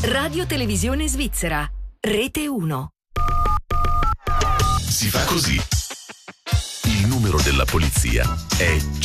Radio Televisione Svizzera, Rete 1. Si fa così. Il numero della polizia è